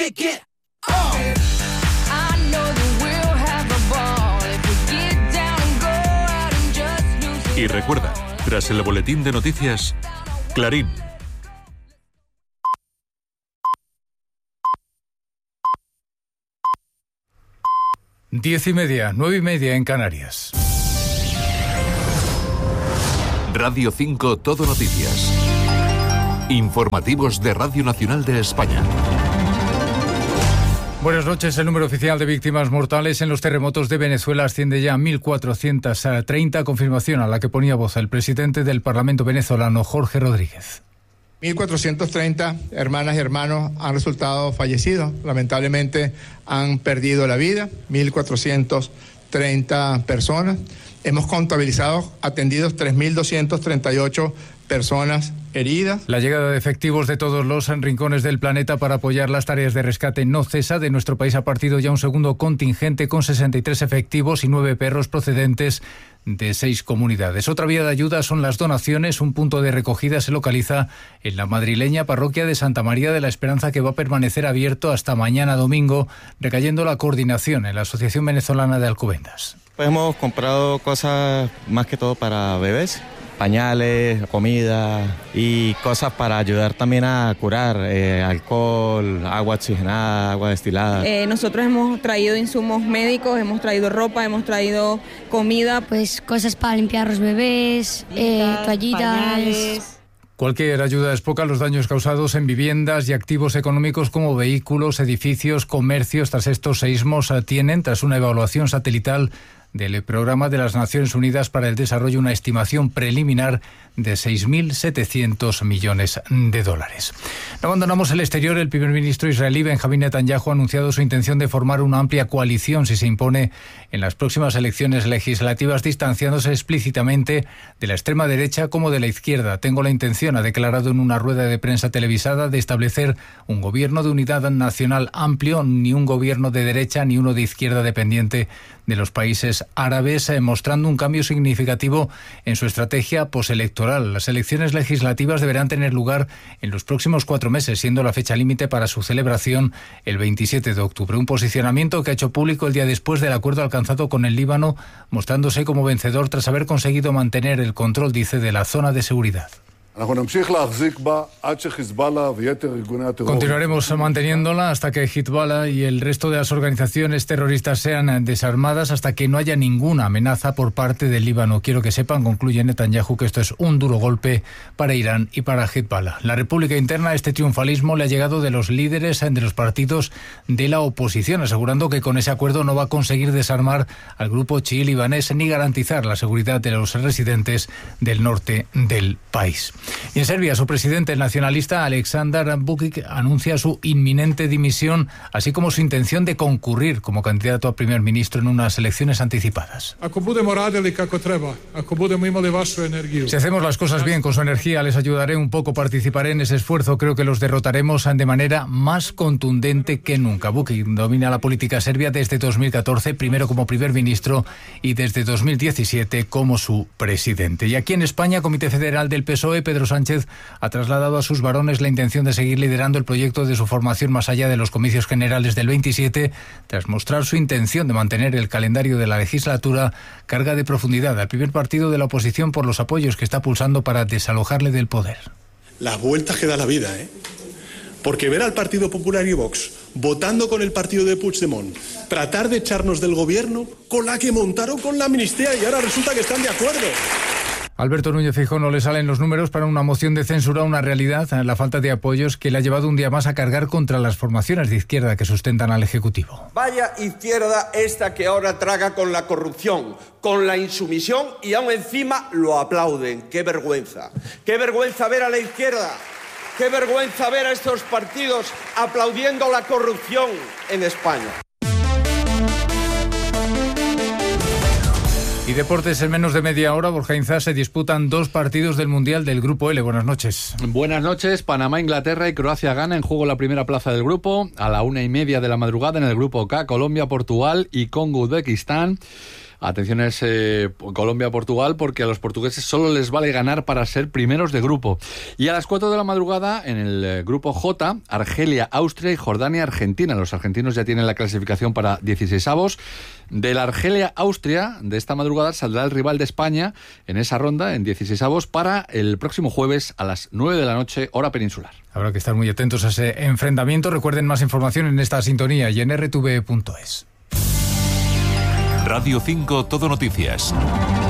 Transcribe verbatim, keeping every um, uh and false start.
kick it off. I know that we'll have a ball if we get down and go out and just lose it. Y recuerda, tras el boletín de noticias, Clarín. Diez y media, nueve y media en Canarias. Radio cinco Todo Noticias. Informativos de Radio Nacional de España. Buenas noches. El número oficial de víctimas mortales en los terremotos de Venezuela asciende ya a mil cuatrocientos treinta, confirmación a la que ponía voz el presidente del Parlamento venezolano, Jorge Rodríguez. mil cuatrocientos treinta hermanas y hermanos han resultado fallecidos. Lamentablemente han perdido la vida, mil cuatrocientos treinta personas. Hemos contabilizado atendidos tres mil doscientas treinta y ocho personas heridas. La llegada de efectivos de todos los rincones del planeta para apoyar las tareas de rescate no cesa. De nuestro país ha partido ya un segundo contingente con sesenta y tres efectivos y nueve perros procedentes de seis comunidades. Otra vía de ayuda son las donaciones. Un punto de recogida se localiza en la madrileña parroquia de Santa María de la Esperanza, que va a permanecer abierto hasta mañana domingo, recayendo la coordinación en la Asociación Venezolana de Alcobendas. Pues hemos comprado cosas más que todo para bebés, pañales, comida y cosas para ayudar también a curar, eh, alcohol, agua oxigenada, agua destilada. Eh, nosotros hemos traído insumos médicos, hemos traído ropa, hemos traído comida. Pues cosas para limpiar los bebés, eh, toallitas. Pañales. Cualquier ayuda es poca. Los daños causados en viviendas y activos económicos como vehículos, edificios, comercios tras estos seísmos tienen, tras una evaluación satelital del Programa de las Naciones Unidas para el Desarrollo, una estimación preliminar de seis mil setecientos millones de dólares. No abandonamos el exterior. El primer ministro israelí Benjamín Netanyahu ha anunciado su intención de formar una amplia coalición si se impone en las próximas elecciones legislativas, distanciándose explícitamente de la extrema derecha como de la izquierda. Tengo la intención, ha declarado en una rueda de prensa televisada, de establecer un gobierno de unidad nacional amplio, ni un gobierno de derecha ni uno de izquierda dependiente de los países árabes, eh, mostrando un cambio significativo en su estrategia postelectoral. Las elecciones legislativas deberán tener lugar en los próximos cuatro meses, siendo la fecha límite para su celebración el veintisiete de octubre. Un posicionamiento que ha hecho público el día después del acuerdo alcanzado con el Líbano, mostrándose como vencedor tras haber conseguido mantener el control, dice, de la zona de seguridad. Continuaremos manteniéndola hasta que Hezbollah y el resto de las organizaciones terroristas sean desarmadas, hasta que no haya ninguna amenaza por parte del Líbano. Quiero que sepan, concluye Netanyahu, que esto es un duro golpe para Irán y para Hezbollah. La República Interna, este triunfalismo le ha llegado de los líderes de los partidos de la oposición, asegurando que con ese acuerdo no va a conseguir desarmar al grupo chií libanés ni garantizar la seguridad de los residentes del norte del país. Y en Serbia, su presidente, el nacionalista Aleksandar Vučić, anuncia su inminente dimisión, así como su intención de concurrir como candidato a primer ministro en unas elecciones anticipadas. Si hacemos las cosas bien, con su energía, les ayudaré un poco, participaré en ese esfuerzo. Creo que los derrotaremos de manera más contundente que nunca. Vučić domina la política serbia desde dos mil catorce, primero como primer ministro y desde dos mil diecisiete como su presidente. Y aquí en España, Comité Federal del P S O E, Pedro Sánchez ha trasladado a sus varones la intención de seguir liderando el proyecto de su formación más allá de los comicios generales del veintisiete, tras mostrar su intención de mantener el calendario de la legislatura carga de profundidad al primer partido de la oposición por los apoyos que está pulsando para desalojarle del poder. Las vueltas que da la vida, ¿eh? Porque ver al Partido Popular y Vox votando con el partido de Puigdemont, tratar de echarnos del gobierno con la que montaron con la amnistía y ahora resulta que están de acuerdo. Alberto Núñez Feijóo no le salen los números para una moción de censura, una realidad, la falta de apoyos que le ha llevado un día más a cargar contra las formaciones de izquierda que sustentan al Ejecutivo. Vaya izquierda esta que ahora traga con la corrupción, con la insumisión y aún encima lo aplauden. ¡Qué vergüenza! ¡Qué vergüenza ver a la izquierda! ¡Qué vergüenza ver a estos partidos aplaudiendo la corrupción en España! Y deportes, en menos de media hora, Borja Inzá, se disputan dos partidos del Mundial del Grupo L. Buenas noches. Buenas noches. Panamá, Inglaterra y Croacia gana en juego la primera plaza del grupo. A la una y media de la madrugada en el Grupo K, Colombia, Portugal y Congo, Uzbekistán. Atención a ese Colombia-Portugal, porque a los portugueses solo les vale ganar para ser primeros de grupo. Y a las cuatro de la madrugada, en el eh, grupo J, Argelia, Austria y Jordania, Argentina. Los argentinos ya tienen la clasificación para dieciseisavos. De la Argelia-Austria, de esta madrugada, saldrá el rival de España en esa ronda, en dieciseisavos, para el próximo jueves a las nueve de la noche, hora peninsular. Habrá que estar muy atentos a ese enfrentamiento. Recuerden más información en esta sintonía y en erre te ve punto es. Radio cinco Todo Noticias.